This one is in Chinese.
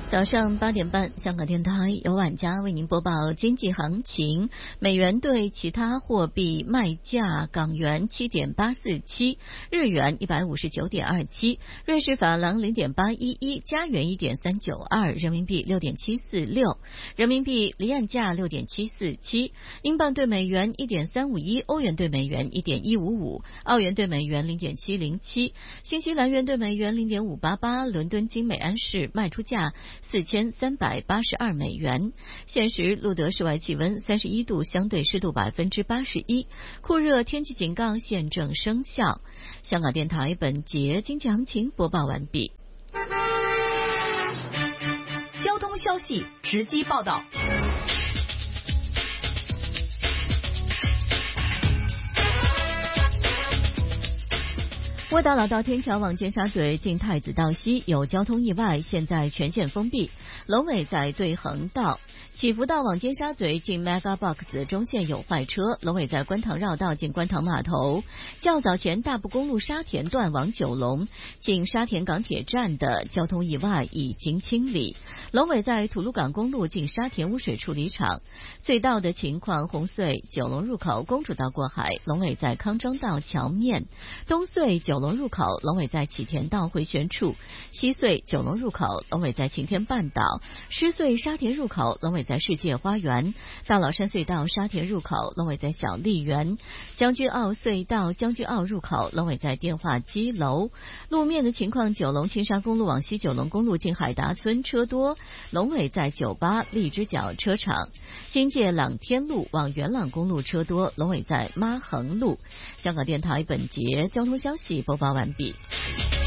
早上8点半，香港电台由晚佳为您播报经济行情。美元对其他货币卖价：港元7.847，日元159.27，瑞士法郎0.811，加元1.392，人民币6.746，人民币离岸价6.747，英镑对美元1.351，欧元对美元1.155，澳元对美元0.707，新西兰元对美元0.588。伦敦金每安士卖出价4382美元。现时录得室外气温31度，相对湿度81%，酷热天气警告现正生效。香港电台本节经济行情播报完毕。 交通消息直击报道。 窝打老道天桥往尖沙咀进太子道西有交通意外，现在全线封闭。龙尾在对横道，启福道往尖沙咀进 Mega Box 中线有坏车，龙尾在观塘绕道进观塘码头。较早前大埔公路沙田段往九龙进沙田港铁站的交通意外已经清理，龙尾在土路港公路进沙田污水处理厂。隧道的情况：红隧九龙入口公主道过海，龙尾在康庄道桥面；东隧九龙入口龙尾在启田道回旋处，西隧九龙入口龙尾在晴天半岛，狮隧沙田入口龙尾在世界花园，大老山隧道沙田入口龙尾在小丽园，将军澳隧道将军澳入口龙尾在电话机楼。路面的情况：九龙青沙公路往西九龙公路进海达村车多，龙尾在98荔枝角车厂；新界朗天路往元朗公路车多，龙尾在妈横路。香港电台本节交通消息播报完毕。